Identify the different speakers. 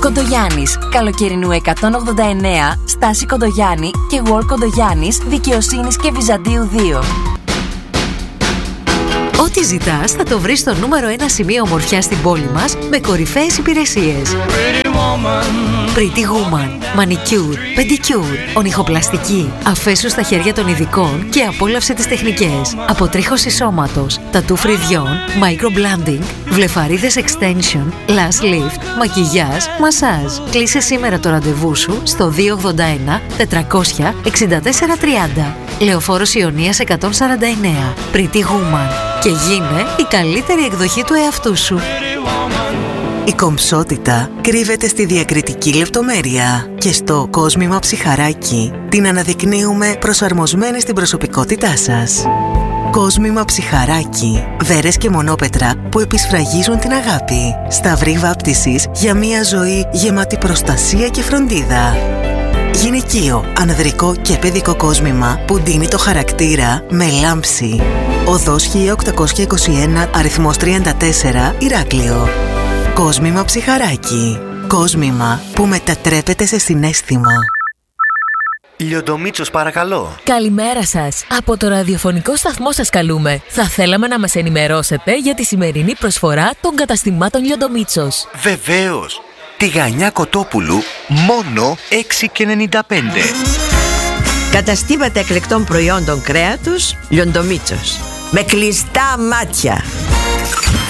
Speaker 1: Κοντογιάννης, Καλοκαιρινού 189, Στάση Κοντογιάννη και World Κοντογιάννης, Δικαιοσύνης και Βυζαντίου 2.
Speaker 2: Ό,τι ζητάς θα το βρεις στο νούμερο 1 σημείο ομορφιάς στην πόλη μας με κορυφαίες υπηρεσίες. Pretty Woman, Manicure, Pedicure, ονυχοπλαστική. Αφέσου στα χέρια των ειδικών και απόλαυσε τις τεχνικές. Αποτρίχωση σώματος, τατού φρυδιών, microblending, βλεφαρίδες extension, lash lift, μακιγιάζ, μασάζ. Κλείσε σήμερα το ραντεβού σου στο 281 400 6430. Λεωφόρος Ιωνίας 149. Pretty Woman. Και γίνε η καλύτερη εκδοχή του εαυτού σου.
Speaker 3: Η κομψότητα κρύβεται στη διακριτική λεπτομέρεια και στο κόσμημα ψιχαράκι την αναδεικνύουμε προσαρμοσμένη στην προσωπικότητά σας. Κόσμημα ψιχαράκι, βέρες και μονόπετρα που επισφραγίζουν την αγάπη. Σταυρή βάπτισης για μια ζωή γεμάτη προστασία και φροντίδα. Γυναικείο, ανδρικό και παιδικό κόσμημα που ντύνει το χαρακτήρα με λάμψη. Οδός 1821, αριθμός 34, Ηράκλειο. Κόσμημα ψιχαράκι. Κόσμημα που μετατρέπεται σε συναίσθημα.
Speaker 4: Λιοντομίτσος, παρακαλώ.
Speaker 5: Καλημέρα σας. Από το ραδιοφωνικό σταθμό σας καλούμε. Θα θέλαμε να μας ενημερώσετε για τη σημερινή προσφορά των καταστημάτων Λιοντομίτσος.
Speaker 4: Βεβαίως. Τηγανιά Κοτόπουλου μόνο 6,95.
Speaker 6: Καταστήματα εκλεκτών προϊόντων κρέατος Λιοντομίτσος. Με κλειστά μάτια.